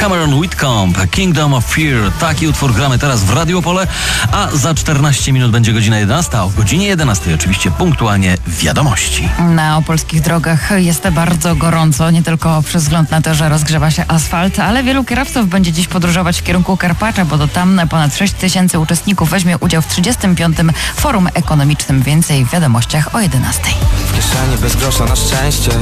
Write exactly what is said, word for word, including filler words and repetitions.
Cameron Whitcomb, Kingdom of Fear. Taki utwór gramy teraz w Radio Opole, a za czternaście minut będzie godzina jedenasta, a o godzinie jedenastej oczywiście punktualnie wiadomości. Na opolskich drogach jest bardzo gorąco, nie tylko przez wzgląd na to, że rozgrzewa się asfalt, ale wielu kierowców będzie dziś podróżować w kierunku Karpacza, bo to tam ponad sześć tysięcy uczestników weźmie udział w trzydziestym piątym Forum Ekonomicznym. Więcej w wiadomościach o jedenastej. W kieszeni bez grosza na szczęście.